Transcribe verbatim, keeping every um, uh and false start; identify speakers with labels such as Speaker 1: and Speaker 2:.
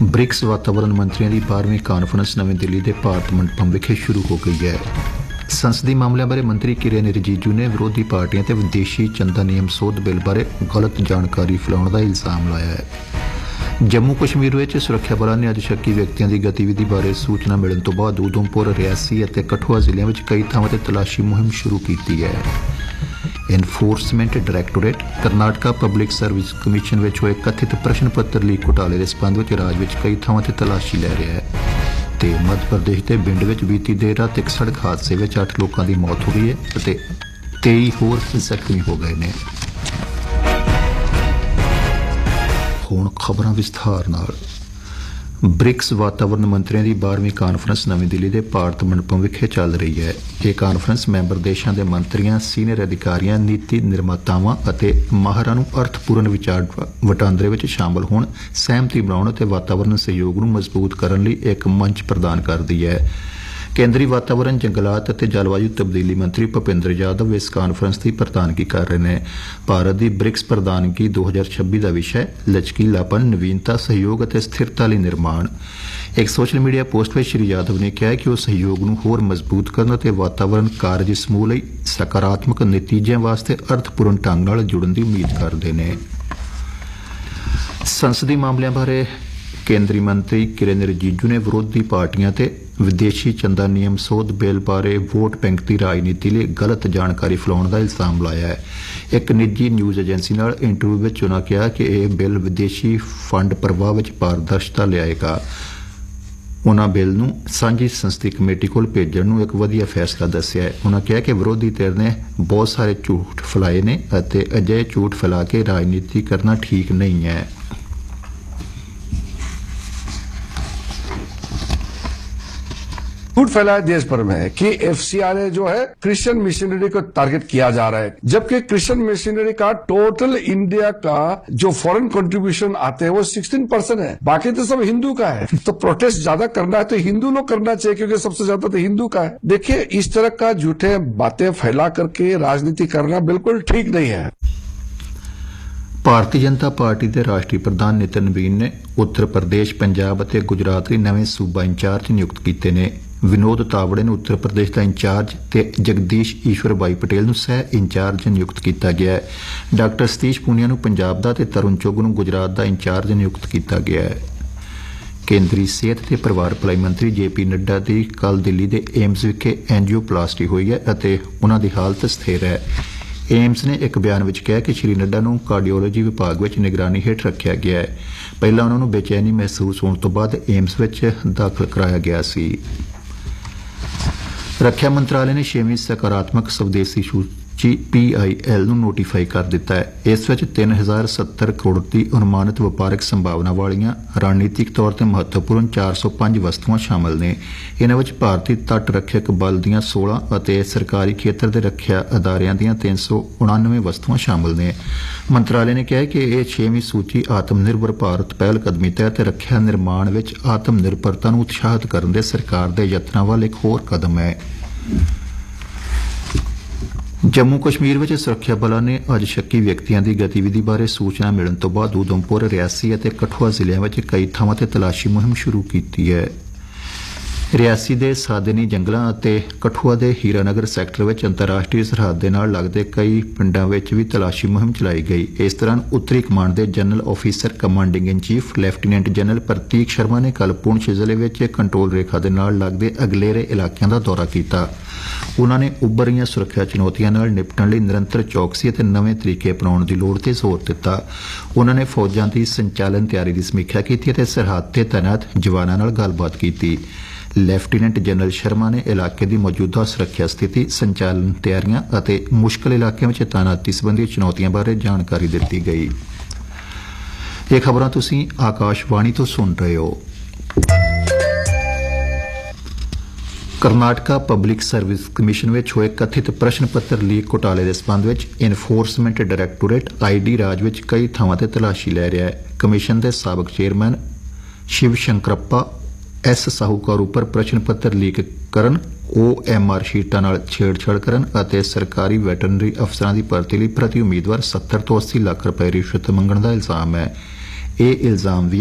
Speaker 1: BRICS ਵਾਤਾਵਰਣ ਮੰਤਰੀਆਂ ਦੀ ਬਾਰ੍ਹਵੀਂ ਕਾਨਫਰੰਸ ਨਵੀਂ ਦਿੱਲੀ ਦੇ ਭਾਰਤ ਮੰਡਪਮ ਵਿਖੇ ਸ਼ੁਰੂ ਹੋ ਗਈ ਹੈ। ਸੰਸਦੀ ਮਾਮਲਿਆਂ ਬਾਰੇ ਮੰਤਰੀ ਕਿਰਨ ਰਿਜੀਜੂ ਨੇ ਵਿਰੋਧੀ ਪਾਰਟੀਆਂ ਤੇ ਵਿਦੇਸ਼ੀ ਚੰਦਾ ਨਿਯਮ ਸੋਧ ਬਿੱਲ ਬਾਰੇ ਗਲਤ ਜਾਣਕਾਰੀ ਫੈਲਾਉਣ ਦਾ ਇਲਜ਼ਾਮ ਲਾਇਆ ਹੈ। ਜੰਮੂ ਕਸ਼ਮੀਰ ਵਿੱਚ ਸੁਰੱਖਿਆ ਬਲਾਂ ਨੇ ਅੱਜ ਸ਼ੱਕੀ ਵਿਅਕਤੀਆਂ ਦੀ ਗਤੀਵਿਧੀ ਬਾਰੇ ਸੂਚਨਾ ਮਿਲਣ ਤੋਂ ਬਾਅਦ ਉਧਮਪੁਰ, ਰਿਆਸੀ ਅਤੇ ਕਠੂਆ ਜ਼ਿਲ੍ਹਿਆਂ ਵਿੱਚ ਕਈ ਥਾਵਾਂ ਤੇ ਤਲਾਸ਼ੀ ਮੁਹਿੰਮ ਸ਼ੁਰੂ ਕੀਤੀ ਹੈ। Enforcement directorate Karnataka public service commission ਵਿੱਚ ਹੋਏ ਕਥਿਤ ਪ੍ਰਸ਼ਨ ਪੱਤਰ ਲੀਕ ਘੁਟਾਲੇ ਦੇ ਸਬੰਧ ਵਿੱਚ ਰਾਜ ਵਿੱਚ ਕਈ ਥਾਵਾਂ ਤੇ ਤਲਾਸ਼ੀ ਲੈ ਰਿਹਾ ਹੈ ਤੇ ਮੱਧ ਪ੍ਰਦੇਸ਼ ਦੇ ਬਿੰਡ ਵਿੱਚ ਬੀਤੀ ਦੇਰ ਰਾਤ ਇੱਕ ਸੜਕ ਹਾਦਸੇ ਵਿੱਚ ਅੱਠ ਲੋਕਾਂ ਦੀ ਮੌਤ ਹੋ ਗਈ ਹੈ ਅਤੇ ਤੇਈ ਹੋਰ ਜ਼ਖਮੀ ਹੋ ਗਏ ਨੇ। ਹੁਣ ਖਬਰਾਂ ਵਿਸਥਾਰ ਨਾਲ। ਬ੍ਰਿਕਸ ਵਾਤਾਵਰਣ ਮੰਤਰੀਆਂ ਦੀ ਬਾਰ੍ਹਵੀਂ ਕਾਨਫਰੰਸ ਨਵੀਂ ਦਿੱਲੀ ਦੇ ਭਾਰਤ ਮੰਡਪਮ ਵਿਖੇ ਚੱਲ ਰਹੀ ਹੈ। ਇਹ ਕਾਨਫਰੰਸ ਮੈਂਬਰ ਦੇਸ਼ਾਂ ਦੇ ਮੰਤਰੀਆਂ, ਸੀਨੀਅਰ ਅਧਿਕਾਰੀਆਂ, ਨੀਤੀ ਨਿਰਮਾਤਾਵਾਂ ਅਤੇ ਮਾਹਰਾਂ ਨੂੰ ਅਰਥਪੂਰਨ ਵਿਚਾਰ ਵਟਾਂਦਰੇ ਵਿੱਚ ਸ਼ਾਮਲ ਹੋਣ, ਸਹਿਮਤੀ ਬਣਾਉਣ ਅਤੇ ਵਾਤਾਵਰਣ ਸਹਿਯੋਗ ਨੂੰ ਮਜ਼ਬੂਤ ਕਰਨ ਲਈ ਇੱਕ ਮੰਚ ਪ੍ਰਦਾਨ ਕਰਦੀ ਹੈ। ਕੇਂਦਰੀ ਵਾਤਾਵਰਣ, ਜੰਗਲਾਤ ਅਤੇ ਜਲਵਾਯੂ ਤਬਦੀਲੀ ਮੰਤਰੀ ਭੁਪਿੰਦਰ ਯਾਦਵ ਇਸ ਕਾਨਫਰੰਸ ਦੀ ਪ੍ਰਧਾਨਗੀ ਕਰ ਰਹੇ ਨੇ। ਭਾਰਤ ਦੀ ਬ੍ਰਿਕਸ ਪ੍ਰਧਾਨਗੀ ਦੋ ਹਜ਼ਾਰ ਛੱਬੀ ਦਾ ਵਿਸ਼ਾ ਹੈ ਲਚਕੀਲਾਪਨ, ਨਵੀਨਤਾ, ਸਹਿਯੋਗ ਅਤੇ ਸਥਿਰਤਾ ਲਈ ਨਿਰਮਾਣ। ਇੱਕ ਸੋਸ਼ਲ ਮੀਡੀਆ ਪੋਸਟ ਵਿੱਚ ਸ਼੍ਰੀ ਯਾਦਵ ਨੇ ਕਿਹਾ ਕਿ ਉਹ ਸਹਿਯੋਗ ਨੂੰ ਹੋਰ ਮਜ਼ਬੂਤ ਕਰਨ ਅਤੇ ਵਾਤਾਵਰਣ ਕਾਰਜ ਸਮੂਹ ਲਈ ਸਕਾਰਾਤਮਕ ਨਤੀਜਿਆਂ ਵਾਸਤੇ ਅਰਥਪੂਰਨ ਢੰਗ ਨਾਲ ਜੁੜਨ ਦੀ ਉਮੀਦ ਕਰਦੇ ਨੇ। ਸੰਸਦੀ ਮਾਮਲਿਆਂ ਬਾਰੇ ਕੇਂਦਰੀ ਮੰਤਰੀ ਕਿਰਨ ਰਿਜੀਜੂ ਨੇ ਵਿਰੋਧੀ ਪਾਰਟੀਆਂ ਤੇ ਵਿਦੇਸ਼ੀ ਚੰਦਾ ਨਿਯਮ ਸੋਧ ਬਿੱਲ ਬਾਰੇ ਵੋਟ ਬੈਂਕ ਦੀ ਰਾਜਨੀਤੀ ਲਈ ਗਲਤ ਜਾਣਕਾਰੀ ਫੈਲਾਉਣ ਦਾ ਇਲਜ਼ਾਮ ਲਾਇਆ ਹੈ। ਇੱਕ ਨਿੱਜੀ ਨਿਊਜ਼ ਏਜੰਸੀ ਨਾਲ ਇੰਟਰਵਿਊ ਵਿੱਚ ਉਨ੍ਹਾਂ ਕਿਹਾ ਕਿ ਇਹ ਬਿੱਲ ਵਿਦੇਸ਼ੀ ਫੰਡ ਪ੍ਰਵਾਹ ਵਿੱਚ ਪਾਰਦਰਸ਼ਤਾ ਲਿਆਏਗਾ। ਉਨ੍ਹਾਂ ਬਿੱਲ ਨੂੰ ਸਾਂਝੀ ਸੰਸਦੀ ਕਮੇਟੀ ਕੋਲ ਭੇਜਣ ਨੂੰ ਇੱਕ ਵਧੀਆ ਫੈਸਲਾ ਦੱਸਿਆ ਹੈ। ਉਨ੍ਹਾਂ ਕਿਹਾ ਕਿ ਵਿਰੋਧੀ ਧਿਰ ਨੇ ਬਹੁਤ ਸਾਰੇ ਝੂਠ ਫੈਲਾਏ ਨੇ ਅਤੇ ਅਜਿਹੇ ਝੂਠ ਫੈਲਾ ਕੇ ਰਾਜਨੀਤੀ ਕਰਨਾ ਠੀਕ ਨਹੀਂ ਹੈ।
Speaker 2: झूठ फैलाया देश भर में कि एफसीआरए जो है क्रिश्चियन मिशनरी को टारगेट किया जा रहा है, जबकि क्रिश्चियन मिशनरी का टोटल इंडिया का जो फॉरेन कंट्रीब्यूशन आते हैं वो सोलह परसेंट है, बाकी तो सब हिंदू का है। तो प्रोटेस्ट ज्यादा करना है तो हिंदू लोग करना चाहिए क्योंकि सबसे ज्यादा तो हिंदू का है। देखिए, इस तरह का झूठे बातें फैला करके राजनीति करना बिल्कुल ठीक नहीं है।
Speaker 1: ਭਾਰਤੀ ਜਨਤਾ ਪਾਰਟੀ ਦੇ ਰਾਸ਼ਟਰੀ ਪ੍ਰਧਾਨ ਨਿਤਿਨ ਨਵੀਨ ਨੇ ਉੱਤਰ ਪ੍ਰਦੇਸ਼, ਪੰਜਾਬ ਅਤੇ ਗੁਜਰਾਤ ਲਈ ਨਵੇਂ ਸੂਬਾ ਇੰਚਾਰਜ ਨਿਯੁਕਤ ਕੀਤੇ ਨੇ। ਵਿਨੋਦ ਤਾਵੜੇ ਨੂੰ ਉੱਤਰ ਪ੍ਰਦੇਸ਼ ਦਾ ਇੰਚਾਰਜ ਤੇ ਜਗਦੀਸ਼ ਈਸ਼ਵਰ ਬਾਈ ਪਟੇਲ ਨੂੰ ਸਹਿ ਇੰਚਾਰਜ ਨਿਯੁਕਤ ਕੀਤਾ ਗਿਆ ਹੈ। ਡਾਕਟਰ ਸਤੀਸ਼ ਪੂਨੀਆ ਨੂੰ ਪੰਜਾਬ ਦਾ ਤੇ ਤਰੁਣ ਚੁੱਗ ਨੂੰ ਗੁਜਰਾਤ ਦਾ ਇੰਚਾਰਜ ਨਿਯੁਕਤ ਕੀਤਾ ਗਿਆ ਹੈ। ਕੇਂਦਰੀ ਸਿਹਤ ਤੇ ਪਰਿਵਾਰ ਭਲਾਈ ਮੰਤਰੀ ਜੇ ਪੀ ਨੱਡਾ ਦੀ ਕੱਲ੍ਹ ਦਿੱਲੀ ਦੇ ਏਮਜ਼ ਵਿਖੇ ਐਂਜੀਓਪਲਾਸਟੀ ਹੋਈ ਹੈ ਅਤੇ ਉਨ੍ਹਾਂ ਦੀ ਹਾਲਤ ਸਥਿਰ ਹੈ। ਏਮਜ਼ ਨੇ ਇੱਕ ਬਿਆਨ ਵਿੱਚ ਕਿਹਾ ਕਿ ਸ਼੍ਰੀ ਨੱਡਾ ਨੂੰ ਕਾਰਡੀਓਲੋਜੀ ਵਿਭਾਗ ਵਿੱਚ ਨਿਗਰਾਨੀ ਹੇਠ ਰੱਖਿਆ ਗਿਆ ਹੈ। ਪਹਿਲਾਂ ਉਨ੍ਹਾਂ ਨੂੰ ਬੇਚੈਨੀ ਮਹਿਸੂਸ ਹੋਣ ਤੋਂ ਬਾਅਦ ਏਮਜ਼ ਵਿੱਚ ਦਾਖਲ ਕਰਾਇਆ ਗਿਆ ਸੀ। ਰੱਖਿਆ ਮੰਤਰਾਲੇ ਨੇ ਛੇਵੀਂ ਸਕਾਰਾਤਮਕ ਸਵਦੇਸੀ ਸੂਚੀ ਪੀ ਆਈ ਐਲ ਨੂੰ ਨੋਟੀਫਾਈ ਕਰ ਦਿੱਤਾ ਹੈ। ਇਸ ਵਿੱਚ ਤਿੰਨ ਹਜ਼ਾਰ ਸੱਤਰ ਕਰੋੜ ਦੀ ਅਨੁਮਾਨਿਤ ਵਪਾਰਕ ਸੰਭਾਵਨਾ ਵਾਲੀਆਂ ਰਣਨੀਤਿਕ ਤੌਰ ਤੇ ਮਹੱਤਵਪੂਰਨ ਚਾਰ ਸੌ ਪੰਜ ਵਸਤੂਆਂ ਸ਼ਾਮਲ ਨੇ। ਇਨ੍ਹਾਂ ਵਿੱਚ ਭਾਰਤੀ ਤੱਟ ਰੱਖਿਅਕ ਬਲ ਦੀਆਂ ਸੋਲਾਂ ਅਤੇ ਸਰਕਾਰੀ ਖੇਤਰ ਦੇ ਰੱਖਿਆ ਅਦਾਰਿਆਂ ਦੀਆਂ ਤਿੰਨ ਸੌ ਉਣਾਨਵੇਂ ਵਸਤੂਆਂ ਸ਼ਾਮਲ ਨੇ। ਮੰਤਰਾਲੇ ਨੇ ਕਿਹਾ ਕਿ ਇਹ ਛੇਵੀਂ ਸੂਚੀ ਆਤਮ ਨਿਰਭਰ ਭਾਰਤ ਪਹਿਲ ਕਦਮੀ ਤਹਿਤ ਰੱਖਿਆ ਨਿਰਮਾਣ ਵਿੱਚ ਆਤਮ ਨਿਰਭਰਤਾ ਨੂੰ ਉਤਸ਼ਾਹਿਤ ਕਰਨ ਦੇ ਸਰਕਾਰ ਦੇ ਯਤਨਾਂ ਵੱਲ ਇੱਕ ਹੋਰ ਕਦਮ ਹੈ। ਜੰਮੂ ਕਸ਼ਮੀਰ ਵਿੱਚ ਸੁਰੱਖਿਆ ਬਲਾਂ ਨੇ ਅੱਜ ਸ਼ੱਕੀ ਵਿਅਕਤੀਆਂ ਦੀ ਗਤੀਵਿਧੀ ਬਾਰੇ ਸੂਚਨਾ ਮਿਲਣ ਤੋਂ ਬਾਅਦ ਉਧਮਪੁਰ, ਰਿਆਸੀ ਅਤੇ ਕਠੂਆ ਜ਼ਿਲ੍ਹਿਆਂ ਵਿੱਚ ਕਈ ਥਾਵਾਂ ਤੇ ਤਲਾਸ਼ੀ ਮੁਹਿੰਮ ਸ਼ੁਰੂ ਕੀਤੀ ਹੈ। ਰਿਆਸੀ ਦੇ ਸਾਦਨੀ ਜੰਗਲਾਂ ਅਤੇ ਕਠੂਆ ਦੇ ਹੀਰਾਨਗਰ ਸੈਕਟਰ ਵਿੱਚ ਅੰਤਰਰਾਸ਼ਟਰੀ ਸਰਹੱਦ ਦੇ ਨਾਲ ਲੱਗਦੇ ਕਈ ਪਿੰਡਾਂ ਵਿੱਚ ਵੀ ਤਲਾਸ਼ੀ ਮੁਹਿੰਮ ਚਲਾਈ ਗਈ। ਇਸ ਦੌਰਾਨ ਉੱਤਰੀ ਕਮਾਂਡ ਦੇ ਜਨਰਲ ਆਫੀਸਰ ਕਮਾਂਡਿੰਗ ਇਨ ਚੀਫ ਲੈਫਟੀਨੈਂਟ ਜਨਰਲ ਪ੍ਰਤੀਕ ਸ਼ਰਮਾ ਨੇ ਕੱਲ੍ਹ ਪੁੰਛ ਜ਼ਿਲ੍ਹੇ ਵਿੱਚ ਕੰਟਰੋਲ ਰੇਖਾ ਦੇ ਨਾਲ ਲੱਗਦੇ ਅਗਲੇਰੇ ਇਲਾਕਿਆਂ ਦਾ ਦੌਰਾ ਕੀਤਾ। ਉਨ੍ਹਾਂ ਨੇ ਉੱਭਰ ਰਹੀਆਂ ਸੁਰੱਖਿਆ ਚੁਣੌਤੀਆਂ ਨਾਲ ਨਿਪਟਣ ਲਈ ਨਿਰੰਤਰ ਚੌਕਸੀ ਅਤੇ ਨਵੇਂ ਤਰੀਕੇ ਅਪਣਾਉਣ ਦੀ ਲੋੜ ਤੇ ਜ਼ੋਰ ਦਿੱਤਾ। ਉਨ੍ਹਾਂ ਨੇ ਫੌਜਾਂ ਦੀ ਸੰਚਾਲਨ ਤਿਆਰੀ ਦੀ ਸਮੀਖਿਆ ਕੀਤੀ ਅਤੇ ਸਰਹੱਦ ਤੇ ਤਾਇਨਾਤ ਜਵਾਨਾਂ ਨਾਲ ਗੱਲਬਾਤ ਕੀਤੀ। ਲੈਫਟੀਨੈਂਟ ਜਨਰਲ ਸ਼ਰਮਾ ਨੇ ਇਲਾਕੇ ਦੀ ਮੌਜੂਦਾ ਸੁਰੱਖਿਆ ਸਥਿਤੀ, ਸੰਚਾਲਨ ਤਿਆਰੀਆਂ ਅਤੇ ਮੁਸ਼ਕਲ ਇਲਾਕਿਆਂ ਵਿੱਚ ਤਾਇਨਾਤੀ ਸੰਬੰਧੀ ਚੁਣੌਤੀਆਂ ਬਾਰੇ ਜਾਣਕਾਰੀ ਦਿੱਤੀ ਗਈ। ਇਹ ਖਬਰਾਂ ਤੁਸੀਂ ਆਕਾਸ਼ਵਾਣੀ ਤੋਂ ਸੁਣ ਰਹੇ ਹੋ। ਕਰਨਾਟਕਾ ਪਬਲਿਕ ਸਰਵਿਸ ਕਮਿਸ਼ਨ ਵਿੱਚ ਹੋਏ ਕਥਿਤ ਪ੍ਰਸ਼ਨ ਪੱਤਰ ਲੀਕ ਘੁਟਾਲੇ ਦੇ ਸਬੰਧ ਵਿੱਚ ਐਨਫੋਰਸਮੈਂਟ ਡਾਇਰੈਕਟੋਰੇਟ ਆਈ ਡੀ ਰਾਜ ਵਿੱਚ ਕਈ ਥਾਵਾਂ ਤੇ ਤਲਾਸ਼ੀ ਲੈ ਰਿਹਾ ਹੈ। ਕਮਿਸ਼ਨ ਦੇ ਸਾਬਕ ਚੇਅਰਮੈਨ ਸ਼ਿਵ ਸ਼ੰਕਰੱਪਾ ਐਸ ਸਾਹੂਕਾਰ ਉੱਪਰ ਪ੍ਰਸ਼ਨ ਪੱਤਰ ਲੀਕ ਕਰਨ, ਓ ਐਮ ਆਰ ਸ਼ੀਟਾਂ ਨਾਲ ਛੇੜਛਾੜ ਕਰਨ ਅਤੇ ਸਰਕਾਰੀ ਵੈਟਰਨਰੀ ਅਫਸਰਾਂ ਦੀ ਭਰਤੀ ਲਈ ਪ੍ਰਤੀ ਉਮੀਦਵਾਰ ਸੱਤਰ ਤੋਂ ਅੱਸੀ ਲੱਖ ਰੁਪਏ ਰਿਸ਼ਵਤ ਮੰਗਣ ਦਾ ਇਲਜ਼ਾਮ ਹੈ। ਇਹ ਇਲਜ਼ਾਮ ਵੀ